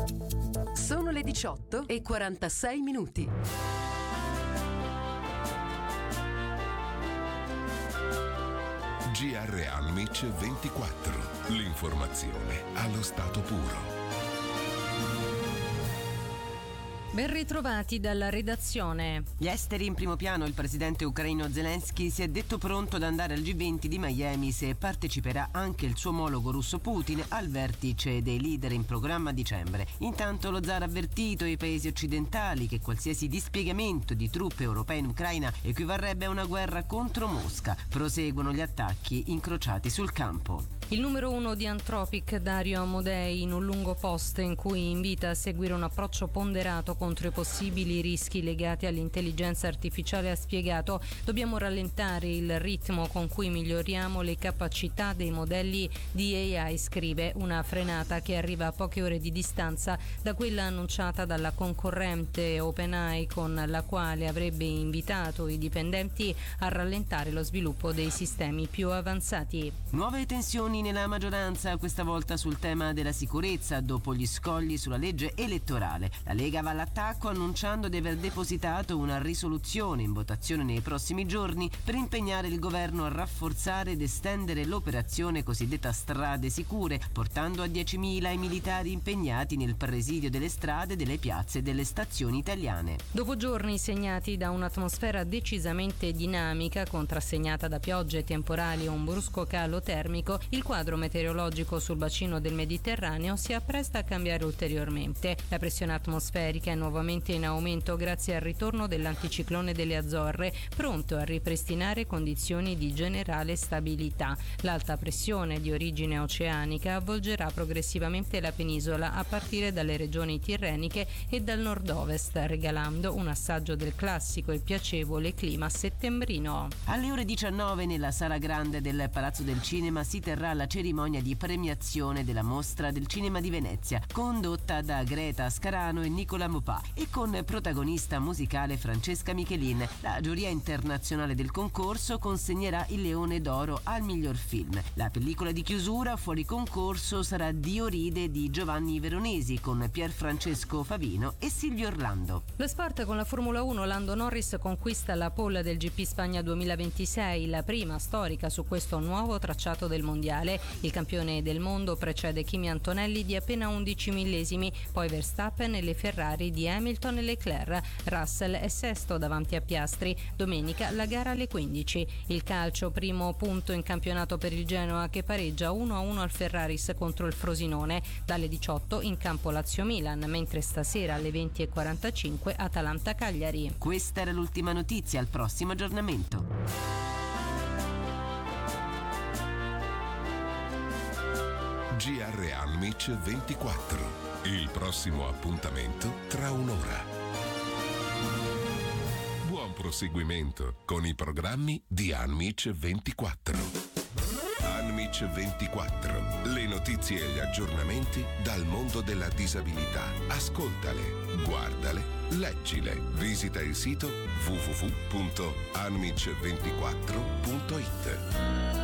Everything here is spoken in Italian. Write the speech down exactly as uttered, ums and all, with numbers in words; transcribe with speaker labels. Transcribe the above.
Speaker 1: Sono le diciotto e quarantasei minuti.
Speaker 2: G R Almic ventiquattro. L'informazione allo stato puro.
Speaker 3: Ben ritrovati dalla redazione.
Speaker 4: Gli esteri in primo piano. Il presidente ucraino Zelensky si è detto pronto ad andare al G venti di Miami se parteciperà anche il suo omologo russo Putin al vertice dei leader in programma a dicembre. Intanto lo zar ha avvertito i paesi occidentali che qualsiasi dispiegamento di truppe europee in Ucraina equivarrebbe a una guerra contro Mosca. Proseguono gli attacchi incrociati sul campo.
Speaker 3: Il numero uno di Anthropic, Dario Amodei, in un lungo post in cui invita a seguire un approccio ponderato contro i possibili rischi legati all'intelligenza artificiale, ha spiegato: dobbiamo rallentare il ritmo con cui miglioriamo le capacità dei modelli di A I, scrive, una frenata che arriva a poche ore di distanza da quella annunciata dalla concorrente OpenAI, con la quale avrebbe invitato i dipendenti a rallentare lo sviluppo dei sistemi più avanzati.
Speaker 4: Nuove tensioni nella maggioranza, questa volta sul tema della sicurezza dopo gli scogli sulla legge elettorale. La Lega va all'attacco annunciando di aver depositato una risoluzione in votazione nei prossimi giorni per impegnare il governo a rafforzare ed estendere l'operazione cosiddetta Strade Sicure, portando a diecimila i militari impegnati nel presidio delle strade, delle piazze e delle stazioni italiane.
Speaker 3: Dopo giorni segnati da un'atmosfera decisamente dinamica, contrassegnata da piogge, temporali e un brusco calo termico, il quadro meteorologico sul bacino del Mediterraneo si appresta a cambiare ulteriormente. La pressione atmosferica è nuovamente in aumento grazie al ritorno dell'anticiclone delle Azzorre, pronto a ripristinare condizioni di generale stabilità. L'alta pressione di origine oceanica avvolgerà progressivamente la penisola a partire dalle regioni tirreniche e dal nord-ovest, regalando un assaggio del classico e piacevole clima settembrino.
Speaker 4: Alle ore diciannove nella sala grande del Palazzo del Cinema si terrà la cerimonia di premiazione della Mostra del Cinema di Venezia, condotta da Greta Scarano e Nicola Mopà, e con protagonista musicale Francesca Michelin. La giuria internazionale del concorso consegnerà il Leone d'Oro al miglior film. La pellicola di chiusura fuori concorso sarà Dioride di Giovanni Veronesi, con Pierfrancesco Favino e Silvio Orlando.
Speaker 3: Lo sport con la Formula uno. Lando Norris conquista la pole del G P Spagna duemilaventisei, la prima storica su questo nuovo tracciato del mondiale. Il campione del mondo precede Kimi Antonelli di appena undici millesimi, poi Verstappen e le Ferrari di Hamilton e Leclerc. Russell è sesto davanti a Piastri. Domenica la gara alle quindici. Il calcio, primo punto in campionato per il Genoa che pareggia uno a uno al Ferraris contro il Frosinone. Dalle diciotto in campo Lazio-Milan, mentre stasera alle venti e quarantacinque Atalanta-Cagliari.
Speaker 4: Questa era l'ultima notizia, al prossimo aggiornamento.
Speaker 2: G R Almic ventiquattro. Il prossimo appuntamento tra un'ora. Buon proseguimento con i programmi di Almic ventiquattro. Almic ventiquattro. Le notizie e gli aggiornamenti dal mondo della disabilità. Ascoltale, guardale, leggile. Visita il sito w w w punto almic ventiquattro punto it.